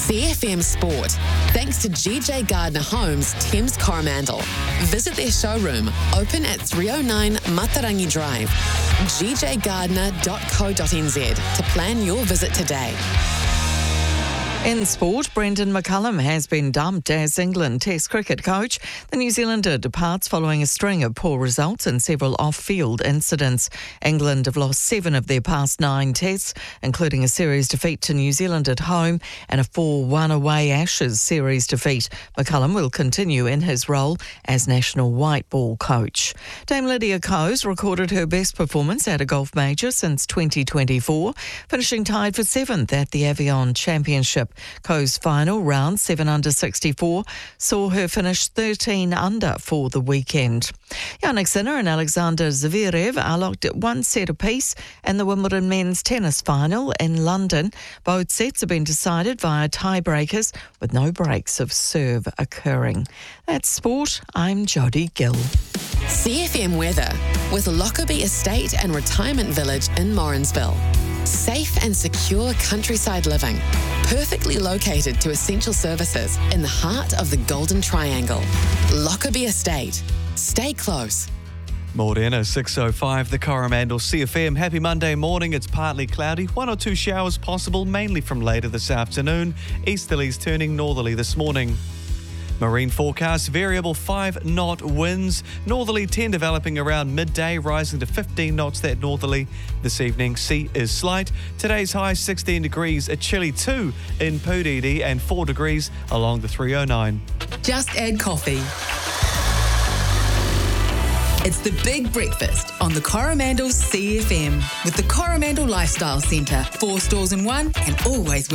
CFM Sport. Thanks to GJ Gardner Homes, Thames Coromandel. Visit their showroom, open at 309 Matarangi Drive. gjgardner.co.nz to plan your visit today. In sport, Brendan McCullum has been dumped as England Test cricket coach. The New Zealander departs following a string of poor results and several off-field incidents. England have lost 7 of their past 9 tests, including a series defeat to New Zealand at home and a 4-1 away Ashes series defeat. McCullum will continue in his role as national white ball coach. Dame Lydia Kos recorded her best performance at a golf major since 2024, finishing tied for 7th at the Avion Championship. Ko's final round, 7 under 64, saw her finish 13 under for the weekend. Jannik Sinner and Alexander Zverev are locked at 1 set apiece in the Wimbledon men's tennis final in London. Both sets have been decided via tiebreakers with no breaks of serve occurring. That's sport. I'm Jodie Gill. CFM weather with Lockerbie Estate and Retirement Village in Morrinsville. Safe and secure countryside living, perfectly located to essential services in the heart of the Golden Triangle. Lockerbie Estate. Stay close. Morena 6:05, the Coromandel CFM. Happy Monday morning. It's partly cloudy, 1 or 2 showers possible, mainly from later this afternoon. Easterlies turning northerly this morning. Marine forecast, variable 5-knot winds. Northerly 10 developing around midday, rising to 15 knots that northerly. This evening, sea is slight. Today's high 16 degrees, a chilly 2 in Pudidi and 4 degrees along the 309. Just add coffee. It's the Big Breakfast on the Coromandel CFM with the Coromandel Lifestyle Centre. 4 stores in one and always